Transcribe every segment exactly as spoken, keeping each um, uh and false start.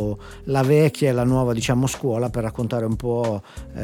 usato la vecchia e la nuova, diciamo, scuola per raccontare un po',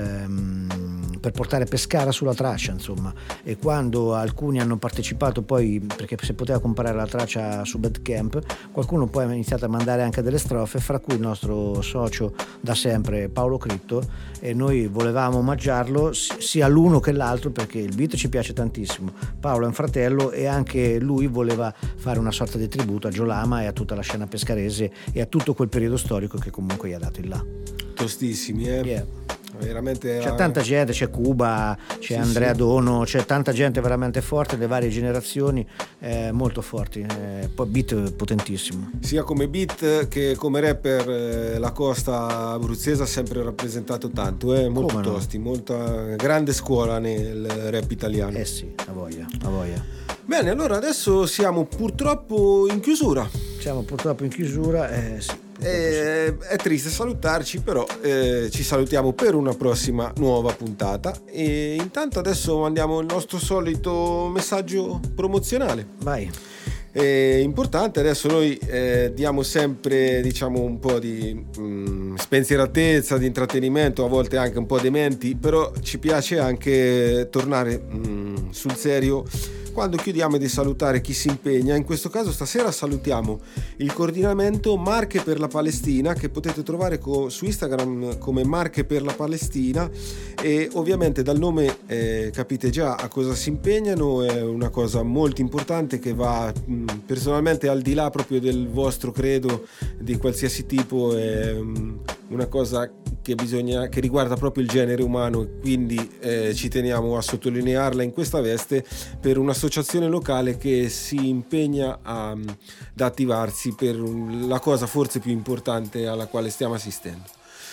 ehm, per portare Pescara sulla traccia, insomma. E quando alcuni hanno partecipato poi, perché si poteva comprare la traccia su Bandcamp, qualcuno poi ha iniziato a mandare anche delle strofe, fra cui il nostro socio da sempre Paolo Critto, e noi volevamo omaggiarlo sia l'uno che l'altro perché il beat ci piace tantissimo. Paolo è un fratello e anche lui voleva fare una sorta di tributo a Giolama e a tutta la scena pescarese e a tutto quel periodo storico che comunque gli ha dato il là. Tostissimi, eh? Yeah. Veramente c'è tanta gente, c'è Cuba, c'è sì, Andrea sì. Dono, c'è tanta gente veramente forte, le varie generazioni, eh, molto forti, eh, poi beat potentissimo. Sia come beat che come rapper, eh, la costa abruzzese ha sempre rappresentato tanto, eh, molto come tosti, no? Molta grande scuola nel rap italiano. Eh sì, a voglia, a voglia. Bene, allora adesso siamo purtroppo in chiusura. Siamo purtroppo in chiusura, eh sì. Eh, è triste salutarci, però eh, ci salutiamo per una prossima nuova puntata. E intanto adesso mandiamo il nostro solito messaggio promozionale. Vai. È importante, adesso noi eh, diamo sempre, diciamo, un po' di mh, spensieratezza, di intrattenimento, a volte anche un po' dementi, però ci piace anche tornare mh, sul serio quando chiudiamo, di salutare chi si impegna. In questo caso stasera salutiamo il coordinamento Marche per la Palestina, che potete trovare co- su Instagram come Marche per la Palestina, e ovviamente dal nome eh, capite già a cosa si impegnano. È una cosa molto importante che va mh, personalmente al di là proprio del vostro credo di qualsiasi tipo, è mh, una cosa che bisogna, che riguarda proprio il genere umano, e quindi eh, ci teniamo a sottolinearla in questa veste per un'associazione locale che si impegna a, ad attivarsi per la cosa forse più importante alla quale stiamo assistendo.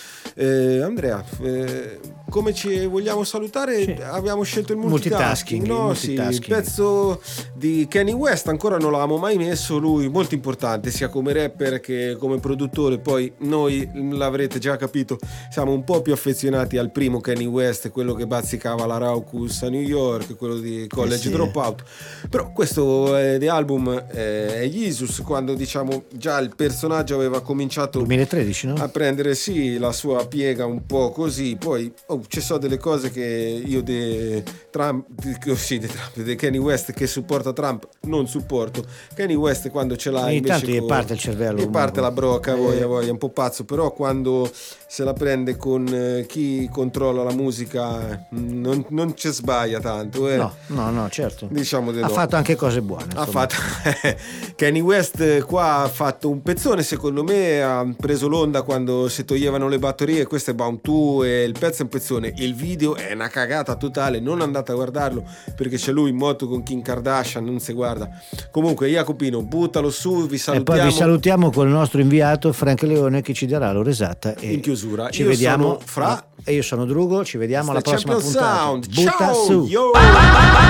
Eh, Andrea, eh, come ci vogliamo salutare? Sì. Abbiamo scelto il multitasking, multitasking, no? multitasking. Sì, il pezzo di Kanye West ancora non l'avevamo mai messo, lui molto importante sia come rapper che come produttore. Poi noi, l'avrete già capito, siamo un po' più affezionati al primo Kanye West, quello che bazzicava la Raucus a New York, quello di College eh sì. Dropout. Però questo è di album eh, è Jesus, quando diciamo già il personaggio aveva cominciato duemilatredici, no? a prendere sì la sua piega un po' così. Poi oh, ci sono delle cose che io de Trump, de, sì, de Trump, de Kanye West che supporta Trump non supporto. Kanye West quando ce l'ha ogni invece tanto gli parte il cervello, gli parte la brocca, eh. voglia, voglia, un po' pazzo, però quando se la prende con eh, chi controlla la musica non, non ci sbaglia tanto, eh. no no no certo, diciamo ha no. fatto anche cose buone, ha fatto Kanye West qua ha fatto un pezzone, secondo me ha preso l'onda quando si toglievano le batterie. Questo è Bound two e il pezzo è un pezzone. Il video è una cagata totale, non andate a guardarlo perché c'è lui in moto con Kim Kardashian, non si guarda. Comunque Jacopino, buttalo su, vi salutiamo. E poi vi salutiamo con il nostro inviato Frank Leone che ci darà l'ora esatta e in chiusura. Ci io vediamo sono Fra e io sono Drugo, ci vediamo alla prossima Champion puntata. Sound. Butta Ciao, su. Yo.